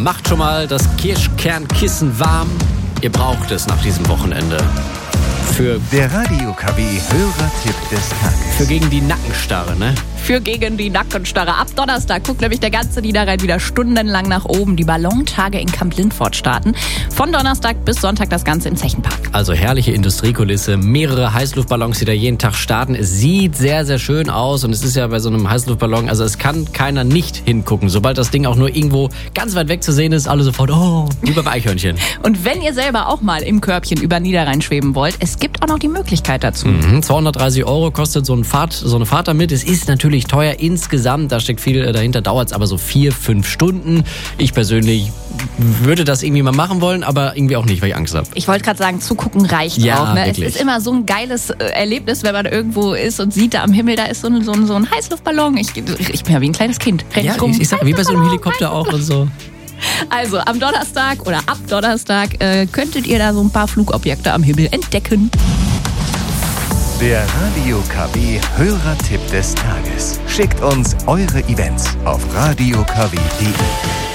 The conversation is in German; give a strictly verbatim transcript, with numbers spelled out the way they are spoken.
Macht schon mal das Kirschkernkissen warm. Ihr braucht es nach diesem Wochenende. Für Der Radio K W Hörertipp des Tages. Für gegen die Nackenstarre, ne? Für gegen die Nackenstarre. Ab Donnerstag guckt nämlich der ganze Niederrhein wieder stundenlang nach oben. Die Ballontage in Kamp-Lindfort starten. Von Donnerstag bis Sonntag das Ganze im Zechenpark. Also herrliche Industriekulisse, mehrere Heißluftballons, die da jeden Tag starten. Es sieht sehr, sehr schön aus und es ist ja bei so einem Heißluftballon, also es kann keiner nicht hingucken. Sobald das Ding auch nur irgendwo ganz weit weg zu sehen ist, alle sofort, oh, wie beim Eichhörnchen. Und wenn ihr selber auch mal im Körbchen über Niederrhein schweben wollt, es gibt auch noch die Möglichkeit dazu. Mhm, zweihundertdreißig Euro kostet so, ein Fahrt, so eine Fahrt damit. Es ist natürlich teuer insgesamt, da steckt viel dahinter, dauert es aber so vier, fünf Stunden. Ich persönlich würde das irgendwie mal machen wollen, aber irgendwie auch nicht, weil ich Angst habe. Ich wollte gerade sagen, zugucken reicht Ja, auch. Ne? Es wirklich. ist immer so ein geiles äh, Erlebnis, wenn man irgendwo ist und sieht, da am Himmel, da ist so ein, so ein, so ein Heißluftballon. Ich, ich bin ja wie ein kleines Kind. Renn Ja, ich rum. ich, ich sag, wie bei so einem Helikopter auch und so. Also am Donnerstag oder ab Donnerstag äh, könntet ihr da so ein paar Flugobjekte am Himmel entdecken. Der Radio K W Hörertipp des Tages. Schickt uns eure Events auf radio k w punkt d e.